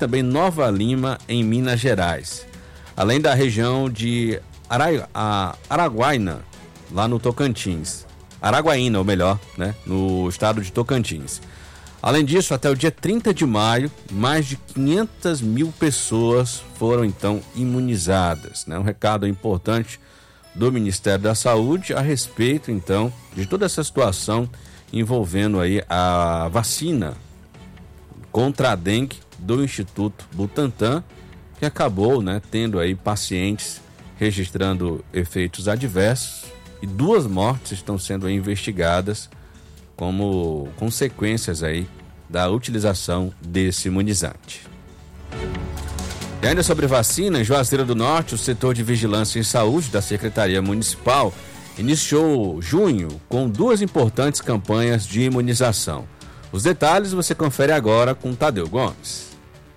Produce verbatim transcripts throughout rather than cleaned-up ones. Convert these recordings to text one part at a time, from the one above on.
também Nova Lima, em Minas Gerais. Além da região de Ara... Araguaína, lá no Tocantins. Araguaína, ou melhor, né? No estado de Tocantins. Além disso, até o dia trinta de maio, mais de quinhentas mil pessoas foram então imunizadas, né? Um recado importante do Ministério da Saúde a respeito então de toda essa situação envolvendo aí a vacina contra a dengue do Instituto Butantan, que acabou, né, tendo aí pacientes registrando efeitos adversos e duas mortes estão sendo investigadas como consequências aí da utilização desse imunizante. E ainda sobre vacina, em Juazeiro do Norte, o setor de vigilância em saúde da Secretaria Municipal iniciou junho com duas importantes campanhas de imunização. Os detalhes você confere agora com Tadeu Gomes.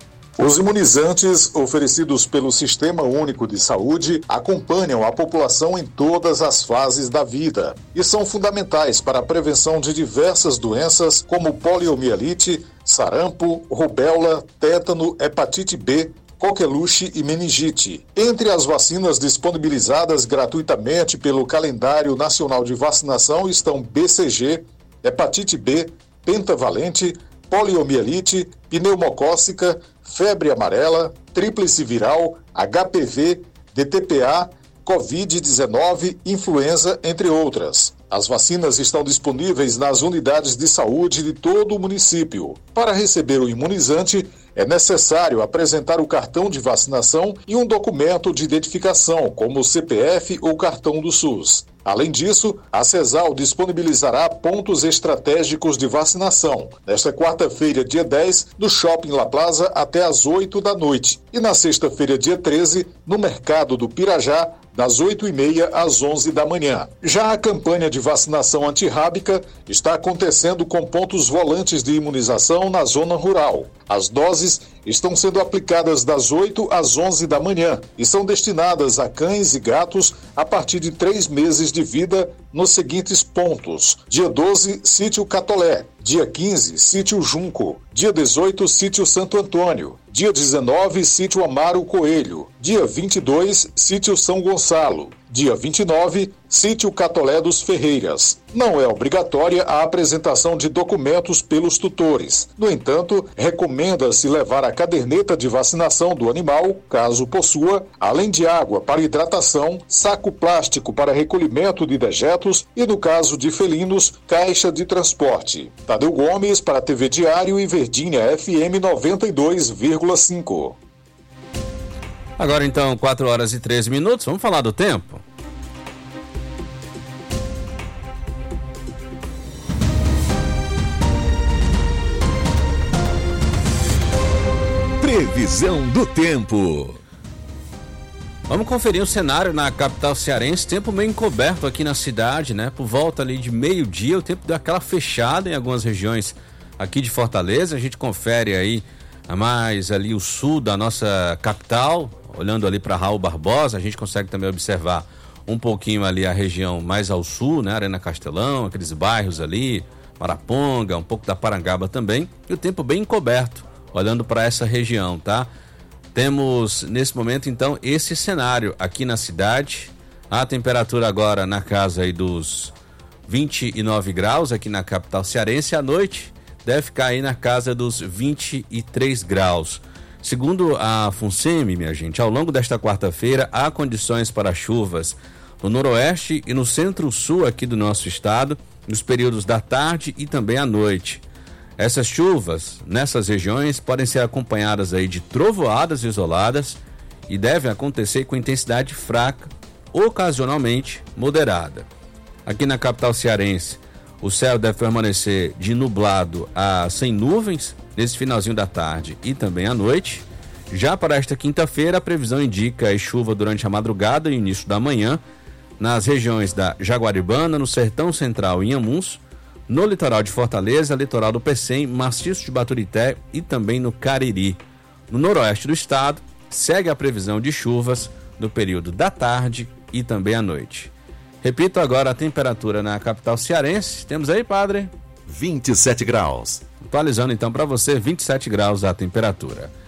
Os imunizantes oferecidos pelo Sistema Único de Saúde acompanham a população em todas as fases da vida e são fundamentais para a prevenção de diversas doenças como poliomielite, sarampo, rubéola, tétano, hepatite B, coqueluche e meningite. Entre as vacinas disponibilizadas gratuitamente pelo Calendário Nacional de Vacinação estão B C G, hepatite B, pentavalente, poliomielite, pneumocócica, febre amarela, tríplice viral, H P V, D T P A, covid dezenove, influenza, entre outras. As vacinas estão disponíveis nas unidades de saúde de todo o município. Para receber o imunizante, é necessário apresentar o cartão de vacinação e um documento de identificação, como o C P F ou cartão do SUS. Além disso, a CESAL disponibilizará pontos estratégicos de vacinação, nesta quarta-feira, dia dez, do Shopping La Plaza até às oito da noite e na sexta-feira, dia treze, no Mercado do Pirajá, das oito e meia às onze da manhã. Já a campanha de vacinação antirrábica está acontecendo com pontos volantes de imunização na zona rural. As doses estão sendo aplicadas das oito às onze da manhã e são destinadas a cães e gatos a partir de três meses de vida nos seguintes pontos. Dia doze, Sítio Catolé. Dia quinze, Sítio Junco. Dia dezoito, Sítio Santo Antônio. Dia dezenove, Sítio Amaro Coelho. Dia vinte e dois, Sítio São Gonçalo. Dia vinte e nove, Sítio Catolé dos Ferreiras. Não é obrigatória a apresentação de documentos pelos tutores. No entanto, recomenda-se levar a caderneta de vacinação do animal, caso possua, além de água para hidratação, saco plástico para recolhimento de dejetos e, no caso de felinos, caixa de transporte. Tadeu Gomes para a T V Diário e Verdinha F M noventa e dois vírgula cinco. Agora então, quatro horas e treze minutos, vamos falar do tempo? Previsão do tempo. Vamos conferir o cenário na capital cearense, tempo meio encoberto aqui na cidade, né? Por volta ali de meio-dia, o tempo deu aquela fechada em algumas regiões aqui de Fortaleza. A gente confere aí mais ali o sul da nossa capital, olhando ali para Raul Barbosa, a gente consegue também observar um pouquinho ali a região mais ao sul, né? Arena Castelão, aqueles bairros ali, Maraponga, um pouco da Parangaba também, e o tempo bem encoberto, olhando para essa região, tá? Temos nesse momento então esse cenário aqui na cidade, a temperatura agora na casa aí dos vinte e nove graus aqui na capital cearense, à noite deve ficar aí na casa dos vinte e três graus. Segundo a FUNSEMI, minha gente, ao longo desta quarta-feira há condições para chuvas no noroeste e no centro-sul aqui do nosso estado, nos períodos da tarde e também à noite. Essas chuvas nessas regiões podem ser acompanhadas aí de trovoadas isoladas e devem acontecer com intensidade fraca, ocasionalmente moderada. Aqui na capital cearense, o céu deve permanecer de nublado a sem nuvens nesse finalzinho da tarde e também à noite. Já para esta quinta-feira, a previsão indica a chuva durante a madrugada e início da manhã nas regiões da Jaguaribana, no Sertão Central e Inhamuns, no litoral de Fortaleza, litoral do Pecém, maciço de Baturité e também no Cariri. No noroeste do estado, segue a previsão de chuvas no período da tarde e também à noite. Repito agora a temperatura na capital cearense. Temos aí, padre? vinte e sete graus. Atualizando então para você, vinte e sete graus a temperatura.